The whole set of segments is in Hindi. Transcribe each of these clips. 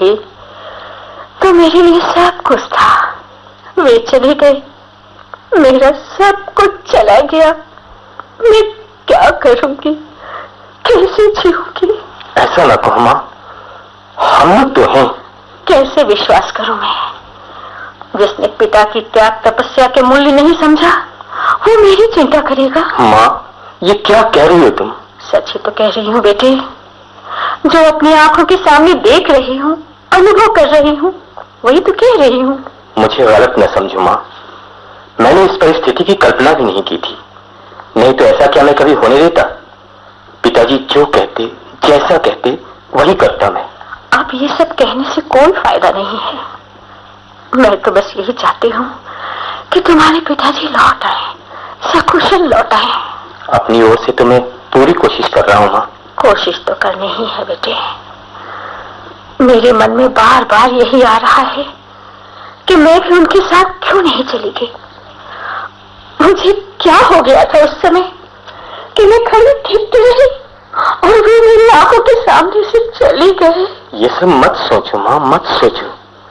थे तो मेरे लिए सब कुछ था। वे चले गए, मेरा सब कुछ चला गया। मैं क्या करूंगी, कैसे जीऊंगी? ऐसा ना कहो माँ, हम तो हैं। कैसे विश्वास करूं मैं? जिसने पिता की त्याग तपस्या के मूल्य नहीं समझा, वो मेरी चिंता करेगा। माँ, ये क्या कह रही हो तुम? सच ही तो कह रही हूँ बेटे। जो अपनी आंखों के सामने देख रही हूँ, अनुभव कर रही हूँ, वही तो कह रही हूँ। मुझे गलत न समझो माँ, मैंने इस परिस्थिति की कल्पना भी नहीं की थी। नहीं तो ऐसा क्या मैं कभी होने देता? पिताजी जो कहते, जैसा कहते, वही करता मैं। अब ये सब कहने से कोई फायदा नहीं है। मैं तो बस यही चाहती हूँ कि तुम्हारे पिताजी लौट आए, सकुशल लौट आए। अपनी ओर से तो मैं पूरी कोशिश कर रहा हूँ माँ। कोशिश तो करनी ही है बेटे। मेरे मन में बार बार यही आ रहा है कि मैं भी उनके साथ क्यों नहीं चली गई। मुझे क्या हो गया था उस समय कि मैं खड़ी ठीक रही और वे मेरी आंखों के सामने से चली गए। ये सब मत सोचो माँ, मत सोचो।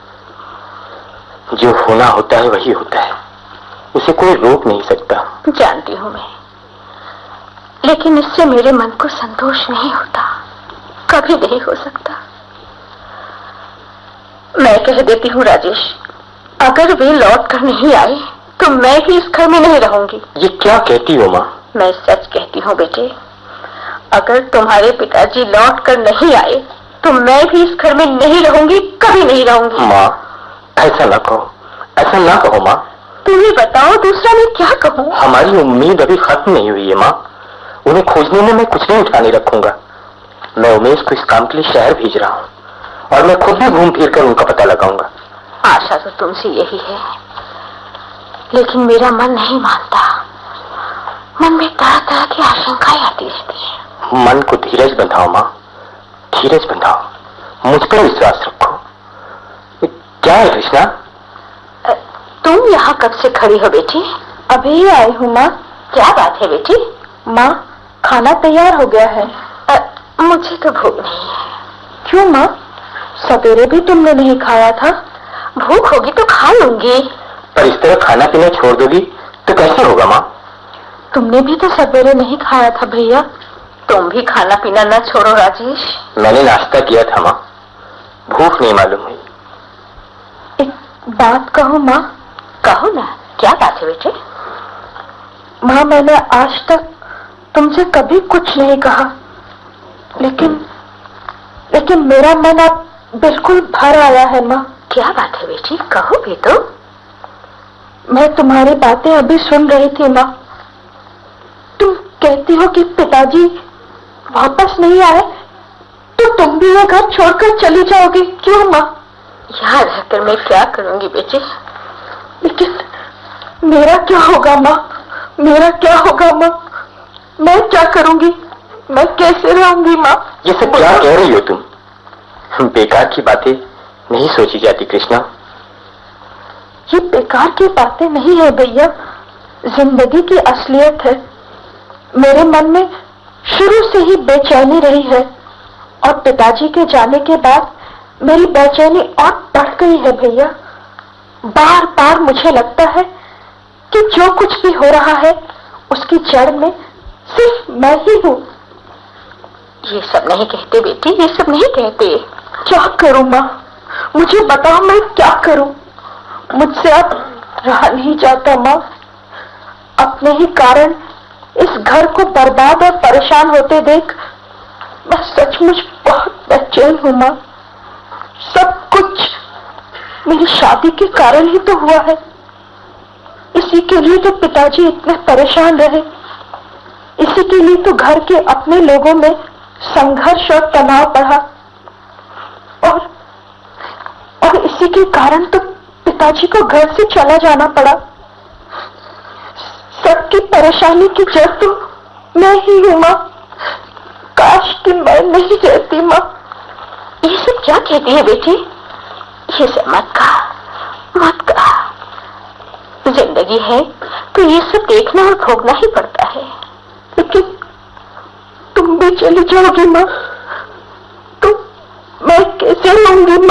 जो होना होता है वही होता है, उसे कोई रोक नहीं सकता। जानती हूँ मैं, लेकिन इससे मेरे मन को संतोष नहीं होता, कभी नहीं हो सकता। मैं कह देती हूँ राजेश, अगर वे लौट कर नहीं आए तो मैं भी इस घर में नहीं रहूंगी। ये क्या कहती हो माँ? मैं सच कहती हूँ बेटे। अगर तुम्हारे पिताजी लौट कर नहीं आए तो मैं भी इस घर में नहीं रहूंगी, कभी नहीं रहूंगी। माँ, ऐसा ना कहो, ऐसा ना कहो माँ। तुम्हें बताओ दूसरा मैं क्या कहूँ? हमारी उम्मीद अभी खत्म नहीं हुई है माँ। उन्हें खोजने में मैं कुछ नहीं उठाने रखूंगा। मैं उमेश को इस काम के लिए शहर भेज रहा हूँ और मैं खुद भी घूम फिर कर उनका पता लगाऊंगा। आशा तो तुमसे यही है, लेकिन मेरा मन नहीं मानता। मन में तरह तरह की आशंकाएं आती रहती है। मन को धीरज बंधाओ माँ, धीरज बंधाओ। मुझ पर विश्वास रखो। क्या है कृष्णा? तुम यहाँ कब से खड़ी हो बेटी? अभी आई हूँ माँ। क्या बात है बेटी? माँ, खाना तैयार हो गया है। मुझे तो भूख नहीं है। क्यों माँ? सवेरे भी तुमने नहीं खाया था। भूख होगी तो खा लूंगी। पर इस तरह खाना पीना छोड़ दोगी तो कैसे होगा माँ? तुमने भी तो सवेरे नहीं खाया था भैया। तुम भी खाना पीना न छोड़ो राजेश। मैंने नाश्ता किया था माँ, भूख नहीं मालूम हुई। एक बात कहूँ माँ? कहो ना, क्या बात है बेटे? माँ, मैंने आज तक तुमसे कभी कुछ नहीं कहा, लेकिन मेरा मन अब बिल्कुल भर आया है माँ। क्या बात है बेटी, कहो भी तो। मैं तुम्हारी बातें अभी सुन रही थी माँ। तुम कहती हो कि पिताजी वापस नहीं आए तो तुम भी ये घर छोड़कर चली जाओगी। क्यों माँ? यहाँ रहकर मैं क्या करूंगी बेटी? लेकिन मेरा क्या होगा माँ? मेरा क्या होगा माँ? मैं क्या करूंगी? मैं कैसे रहूंगी माँ? ये सब क्या कह रही हो तुम? बेकार की बातें नहीं सोची जाती कृष्णा। ये बेकार की बातें नहीं है भैया, जिंदगी की असलियत है। मेरे मन में शुरू से ही बेचैनी रही है और पिताजी के जाने के बाद मेरी बेचैनी और बढ़ गई है भैया। बार बार मुझे लगता है कि जो कुछ भी हो रहा है उसकी जड़ में सिर्फ मैं ही हूँ। ये सब नहीं कहते बेटी, ये सब नहीं कहते। क्या करूँ माँ? मुझे बताओ मैं क्या करूँ? मुझसे अब रहा नहीं जाता माँ। अपने ही कारण इस घर को बर्बाद और परेशान होते देख मैं सचमुच बहुत बेचैन हूँ माँ। सब कुछ मेरी शादी के कारण ही तो हुआ है। इसी के लिए तो पिताजी इतने परेशान रहे। इसी के लिए तो घर के अपने लोगों में संघर्ष और तनाव बढ़ा और इसी के कारण तो पिताजी को घर से चला जाना पड़ा। सबकी परेशानी की जड़ तो मैं ही हूँ माँ। काश कि मैं नहीं रहती माँ। ये सब क्या कहती है बेटी? ये सब मत कहा, मत कहा। जिंदगी है तो ये सब देखना और भोगना ही पड़ता है। लेकिन तुम भी चली जाओगी माँ तो मैं कैसे रहूंगी माँ?